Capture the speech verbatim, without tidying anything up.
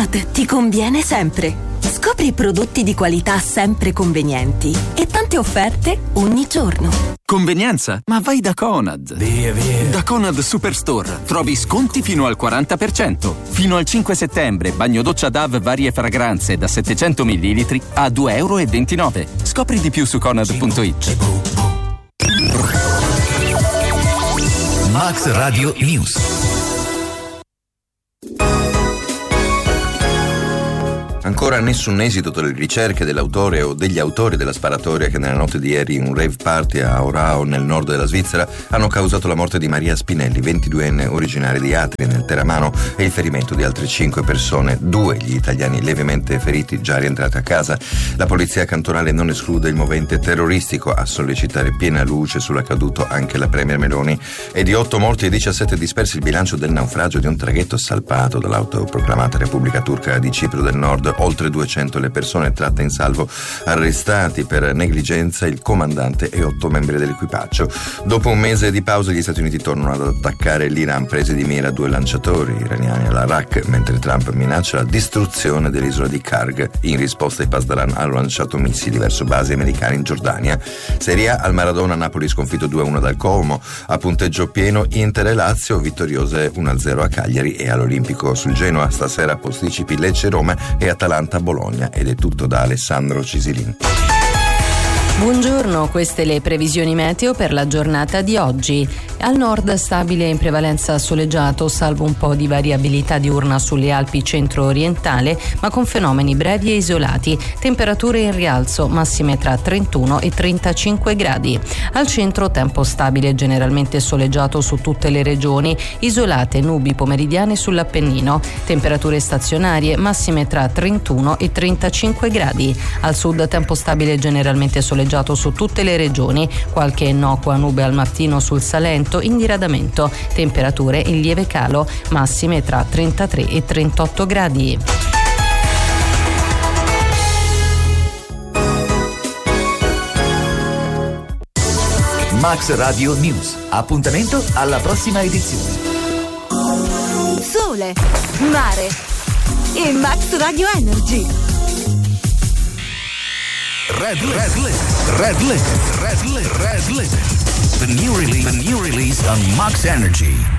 Conad ti conviene sempre. Scopri prodotti di qualità sempre convenienti e tante offerte ogni giorno. Convenienza? Ma vai da Conad. Via, via. Da Conad Superstore trovi sconti fino al quaranta per cento. Fino al cinque settembre, bagno doccia Dove varie fragranze da settecento millilitri a due e ventinove euro. Scopri di più su conad punto it. Max Radio News. Ancora nessun esito delle ricerche dell'autore o degli autori della sparatoria che nella notte di ieri in un rave party a Orao nel nord della Svizzera hanno causato la morte di Maria Spinelli, ventiduenne originaria di Atri nel Teramano, e il ferimento di altre cinque persone, due gli italiani levemente feriti già rientrati a casa. La polizia cantonale non esclude il movente terroristico. A sollecitare piena luce sull'accaduto anche la premier Meloni. E di otto morti e diciassette dispersi il bilancio del naufragio di un traghetto salpato dall'autoproclamata Repubblica Turca di Cipro del Nord. Oltre duecento le persone tratte in salvo, arrestati per negligenza il comandante e otto membri dell'equipaggio. Dopo un mese di pausa gli Stati Uniti tornano ad attaccare l'Iran, presi di mira due lanciatori iraniani all'Arak, mentre Trump minaccia la distruzione dell'isola di Karg. In risposta i Pasdaran hanno lanciato missili verso basi americane in Giordania. Serie A, al Maradona Napoli sconfitto due a uno dal Como. A punteggio pieno Inter e Lazio vittoriose uno a zero a Cagliari, e all'Olimpico sul Genoa stasera posticipi Lecce Roma e Atalanta Bologna. Ed è tutto da Alessandro Cisilin. Buongiorno, queste le previsioni meteo per la giornata di oggi. Al nord stabile in prevalenza soleggiato, salvo un po' di variabilità diurna sulle Alpi centro-orientale, ma con fenomeni brevi e isolati. Temperature in rialzo, massime tra trentuno e trentacinque gradi. Al centro tempo stabile, generalmente soleggiato su tutte le regioni, isolate nubi pomeridiane sull'Appennino. Temperature stazionarie, massime tra trentuno e trentacinque gradi. Al sud tempo stabile, generalmente soleggiato su tutte le regioni, qualche innocua nube al mattino sul Salento, in diradamento. Temperature in lieve calo, massime tra trentatré e trentotto gradi. Max Radio News. Appuntamento alla prossima edizione. Sole, mare e Max Radio Energy. Red Red Lit. Red Lit. Red Lit. Red Lit. The new release. The new release on Max Energy.